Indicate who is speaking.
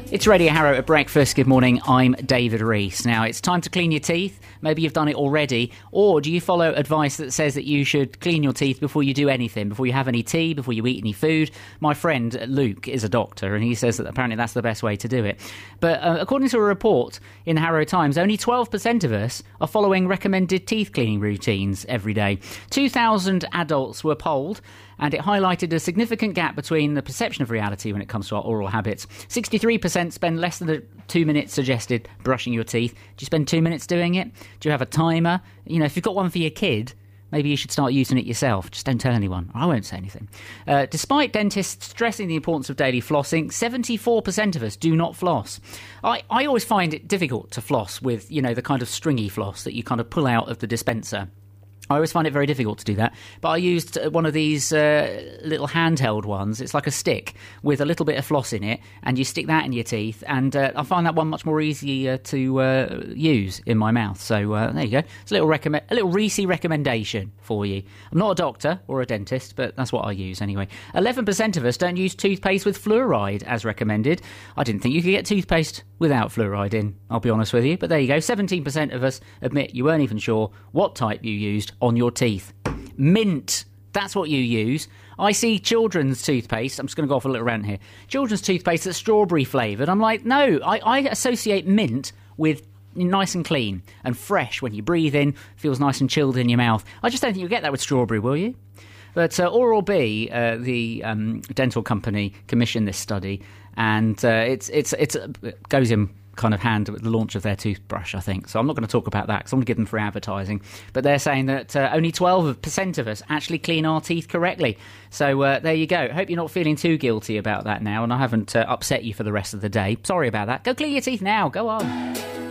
Speaker 1: It's Radio Harrow at breakfast. Good morning, I'm David Rees. Now, it's time to clean your teeth. Maybe you've done it already. Or do you follow advice that says that you should clean your teeth before you do anything, before you have any tea, before you eat any food? My friend Luke is a doctor, and he says that apparently that's the best way to do it. But according to a report in the Harrow Times, only 12% of us are following recommended teeth cleaning routines every day. 2,000 adults were polled, and it highlighted a significant gap between the perception of reality when it comes to our oral habits. 63% spend less than the 2 minutes suggested brushing your teeth. Do you spend 2 minutes doing it? Do you have a timer? You know, if you've got one for your kid, maybe you should start using it yourself. Just don't tell anyone. I won't say anything. Despite dentists stressing the importance of daily flossing, 74% of us do not floss. I always find it difficult to floss with, you know, the kind of stringy floss that you kind of pull out of the dispenser. I always find it very difficult to do that. But I used one of these little handheld ones. It's like a stick with a little bit of floss in it, and you stick that in your teeth. And I find that one much more easier to use in my mouth. So there you go. It's a little Reese recommendation for you. I'm not a doctor or a dentist, but that's what I use anyway. 11% of us don't use toothpaste with fluoride as recommended. I didn't think you could get toothpaste without fluoride in, I'll be honest with you. But there you go. 17% of us admit you weren't even sure what type you used on your teeth. Mint, that's what you use. I see children's toothpaste, I'm just going to go off a little rant here, children's toothpaste that's strawberry flavoured. I'm like, no, I associate mint with nice and clean and fresh. When you breathe in, feels nice and chilled in your mouth. I just don't think you'll get that with strawberry, will you? But Oral-B, the dental company, commissioned this study, and it goes in kind of hand with the launch of their toothbrush, I think. So I'm not going to talk about that because I'm going to give them free advertising. But they're saying that only 12% of us actually clean our teeth correctly. So there you go. Hope you're not feeling too guilty about that now, and I haven't upset you for the rest of the day. Sorry about that. Go clean your teeth now. Go on.